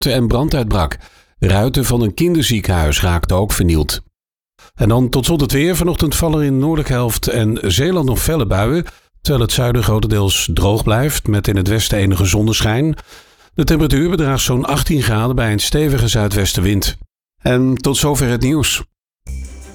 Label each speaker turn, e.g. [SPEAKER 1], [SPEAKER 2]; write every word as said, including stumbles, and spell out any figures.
[SPEAKER 1] en brand uitbrak. Ruiten van een kinderziekenhuis raakten ook vernield. En dan tot slot het weer. Vanochtend vallen er in de noordelijke helft en Zeeland nog felle buien, terwijl het zuiden grotendeels droog blijft, met in het westen enige zonneschijn. De temperatuur bedraagt zo'n achttien graden bij een stevige zuidwestenwind. En tot zover het nieuws.